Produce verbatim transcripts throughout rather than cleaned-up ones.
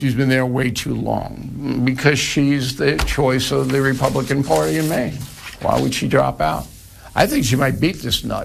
She's been there way too long because she's the choice of the Republican Party in Maine. Why would she drop out? I think she might beat this nut.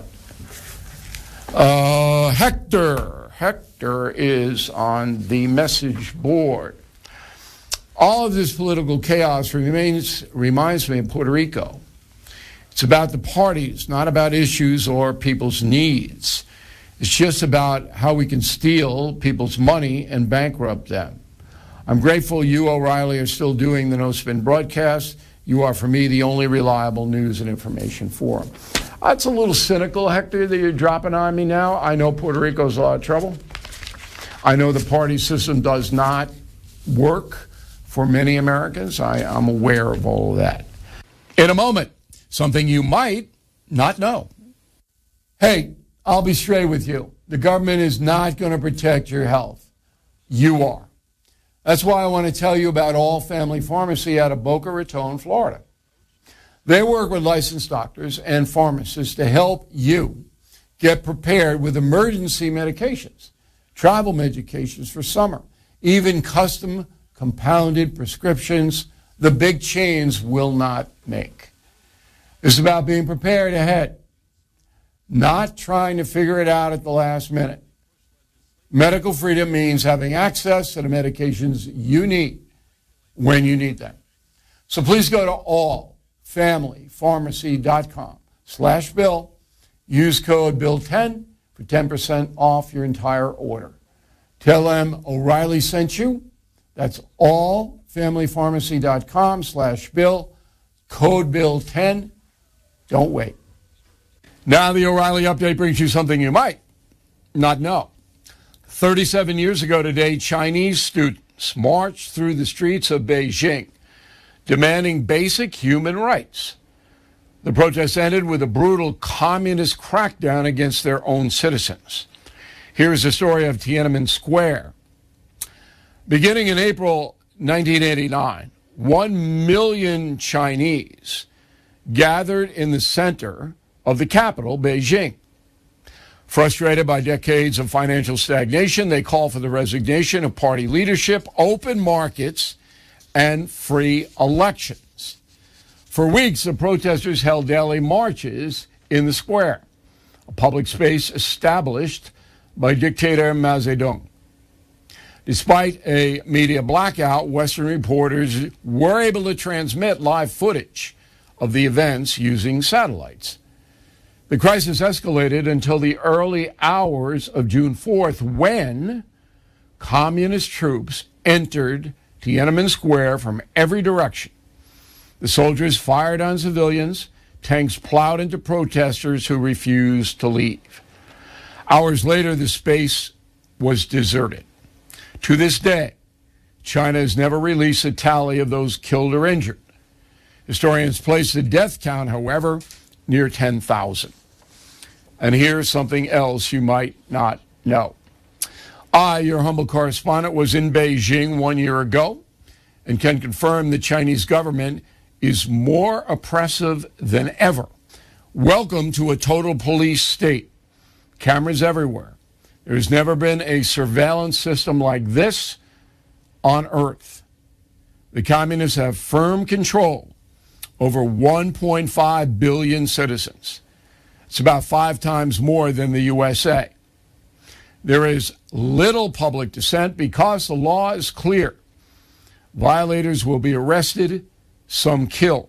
Uh, Hector. Hector is on the message board. All of this political chaos remains, reminds me of Puerto Rico. It's about the parties, not about issues or people's needs. It's just about how we can steal people's money and bankrupt them. I'm grateful you, O'Reilly, are still doing the No Spin broadcast. You are, for me, the only reliable news and information forum. Uh, it's a little cynical, Hector, that you're dropping on me now. I know Puerto Rico's a lot of trouble. I know the party system does not work for many Americans. I, I'm aware of all of that. In a moment, something you might not know. Hey, I'll be straight with you. The government is not going to protect your health. You are. That's why I want to tell you about All Family Pharmacy out of Boca Raton, Florida. They work with licensed doctors and pharmacists to help you get prepared with emergency medications, travel medications for summer, even custom compounded prescriptions the big chains will not make. It's about being prepared ahead, not trying to figure it out at the last minute. Medical freedom means having access to the medications you need when you need them. So please go to allfamilypharmacy.com slash bill. Use code bill ten for ten percent off your entire order. Tell them O'Reilly sent you. That's allfamilypharmacy.com slash bill. Code bill ten. Don't wait. Now the O'Reilly update brings you something you might not know. thirty-seven years ago today, Chinese students marched through the streets of Beijing, demanding basic human rights. The protest ended with a brutal communist crackdown against their own citizens. Here is the story of Tiananmen Square. Beginning in April nineteen eighty-nine, one million Chinese gathered in the center of the capital, Beijing. Frustrated by decades of financial stagnation, they call for the resignation of party leadership, open markets, and free elections. For weeks, the protesters held daily marches in the square, a public space established by dictator Mao Zedong. Despite a media blackout, Western reporters were able to transmit live footage of the events using satellites. The crisis escalated until the early hours of June fourth, when communist troops entered Tiananmen Square from every direction. The soldiers fired on civilians, tanks plowed into protesters who refused to leave. Hours later, the space was deserted. To this day, China has never released a tally of those killed or injured. Historians place the death count, however, near ten thousand. And here's something else you might not know. I, your humble correspondent, was in Beijing one year ago and can confirm the Chinese government is more oppressive than ever. Welcome to a total police state. Cameras everywhere. There's never been a surveillance system like this on Earth. The communists have firm control over one point five billion citizens. It's about five times more than the U S A. There is little public dissent because the law is clear. Violators will be arrested, some killed.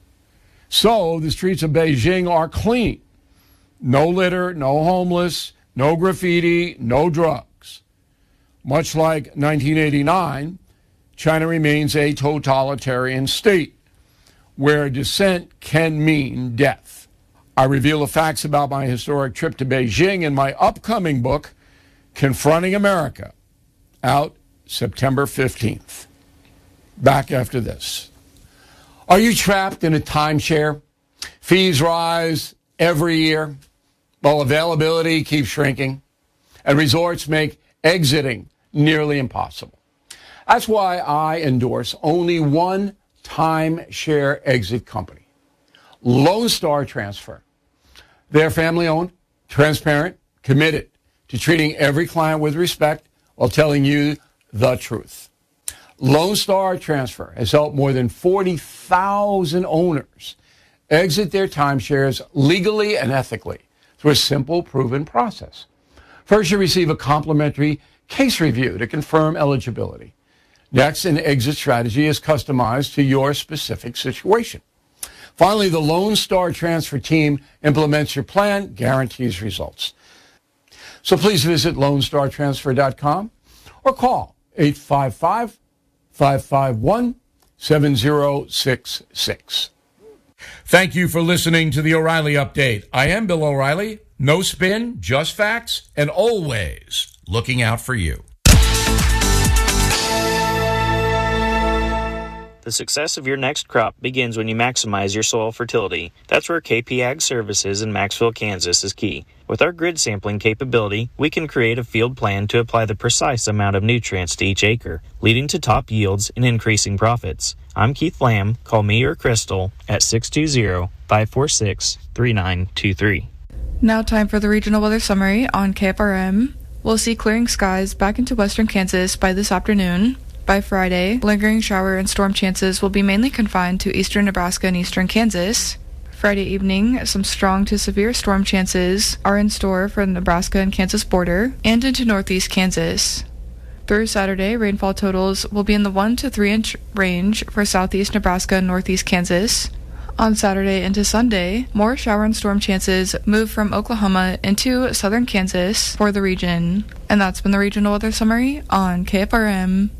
So the streets of Beijing are clean. No litter, no homeless, no graffiti, no drugs. Much like nineteen eighty-nine, China remains a totalitarian state where dissent can mean death. I reveal the facts about my historic trip to Beijing in my upcoming book, Confronting America, out September fifteenth. Back after this. Are you trapped in a timeshare? Fees rise every year, while availability keeps shrinking, and resorts make exiting nearly impossible. That's why I endorse only one timeshare exit company, Lone Star Transfer. They're family-owned, transparent, committed to treating every client with respect while telling you the truth. Lone Star Transfer has helped more than forty thousand owners exit their timeshares legally and ethically through a simple, proven process. First, you receive a complimentary case review to confirm eligibility. Next, an exit strategy is customized to your specific situation. Finally, the Lone Star Transfer team implements your plan, guarantees results. So please visit lone star transfer dot com or call eight five five, five five one, seven zero six six. Thank you for listening to the O'Reilly Update. I am Bill O'Reilly. No spin, just facts, and always looking out for you. The success of your next crop begins when you maximize your soil fertility. That's where K P Ag Services in Maxville, Kansas is key. With our grid sampling capability, we can create a field plan to apply the precise amount of nutrients to each acre, leading to top yields and increasing profits. I'm Keith Lamb. Call me or Crystal at six two zero, five four six, three nine two three. Now time for the regional weather summary on K F R M. We'll see clearing skies back into western Kansas by this afternoon. By Friday, lingering shower and storm chances will be mainly confined to eastern Nebraska and eastern Kansas. Friday evening, some strong to severe storm chances are in store for the Nebraska and Kansas border and into northeast Kansas. Through Saturday, rainfall totals will be in the one to three inch range for southeast Nebraska and northeast Kansas. On Saturday into Sunday, more shower and storm chances move from Oklahoma into southern Kansas for the region. And that's been the regional weather summary on K F R M.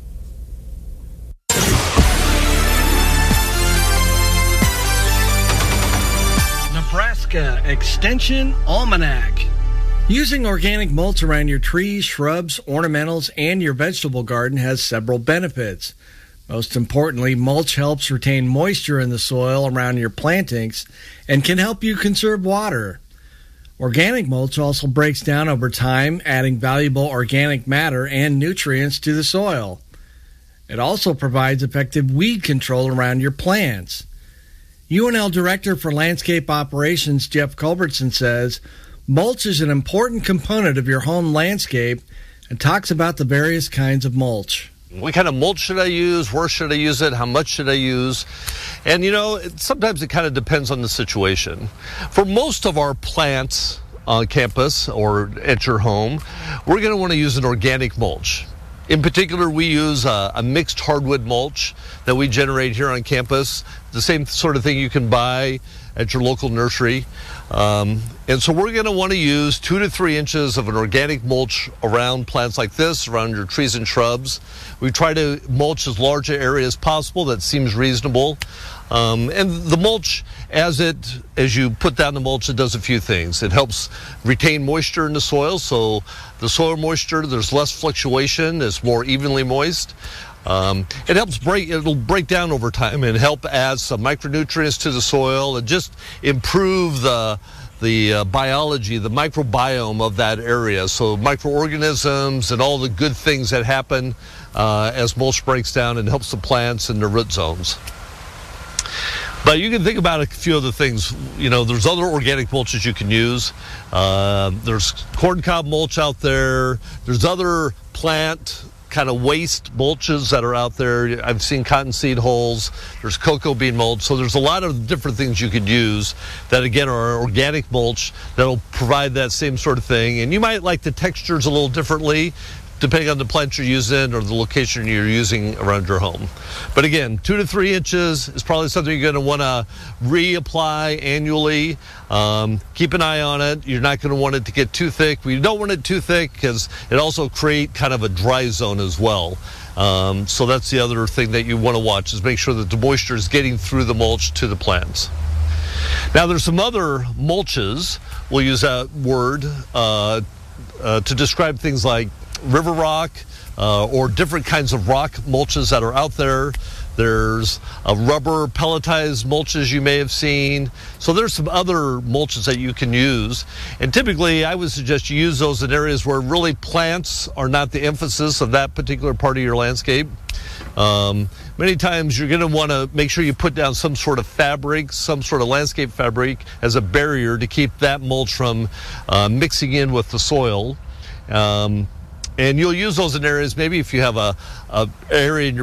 Nebraska Extension Almanac. Using organic mulch around your trees, shrubs, ornamentals, and your vegetable garden has several benefits. Most importantly, mulch helps retain moisture in the soil around your plantings and can help you conserve water. Organic mulch also breaks down over time, adding valuable organic matter and nutrients to the soil. It also provides effective weed control around your plants. U N L Director for Landscape Operations Jeff Culbertson says, mulch is an important component of your home landscape and talks about the various kinds of mulch. What kind of mulch should I use? Where should I use it? How much should I use? And, you know, it, sometimes it kind of depends on the situation. For most of our plants on campus or at your home, we're going to want to use an organic mulch. In particular, we use a, a mixed hardwood mulch that we generate here on campus, the same sort of thing you can buy at your local nursery. Um, and so we're going to want to use two to three inches of an organic mulch around plants like this, around your trees and shrubs. We try to mulch as large an area as possible. That seems reasonable. Um, and the mulch, as it as you put down the mulch, it does a few things. It helps retain moisture in the soil, so the soil moisture, there's less fluctuation, it's more evenly moist. Um, it helps break, it'll break down over time and help add some micronutrients to the soil and just improve the the uh, biology, the microbiome of that area. So microorganisms and all the good things that happen uh, as mulch breaks down and helps the plants in their root zones. But you can think about a few other things. You know, there's other organic mulches you can use. Uh, there's corncob mulch out there. There's other plant kind of waste mulches that are out there. I've seen cottonseed hulls. There's cocoa bean mulch. So there's a lot of different things you could use that, again, are organic mulch that'll provide that same sort of thing. And you might like the textures a little differently, depending on the plant you're using or the location you're using around your home. But again, two to three inches is probably something you're going to want to reapply annually. Um, keep an eye on it. You're not going to want it to get too thick. We don't want it too thick because it also creates kind of a dry zone as well. Um, so that's the other thing that you want to watch, is make sure that the moisture is getting through the mulch to the plants. Now there's some other mulches, we'll use that word, uh, uh, to describe things like river rock uh, or different kinds of rock mulches that are out there. There's a rubber pelletized mulches you may have seen. So there's some other mulches that you can use. And typically I would suggest you use those in areas where really plants are not the emphasis of that particular part of your landscape. Um, many times you're going to want to make sure you put down some sort of fabric, some sort of landscape fabric as a barrier to keep that mulch from uh, mixing in with the soil. Um, And you'll use those in areas, maybe if you have a, a area in your